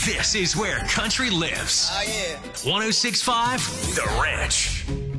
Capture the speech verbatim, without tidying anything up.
This is where country lives. Oh, yeah. one oh six point five The Ranch.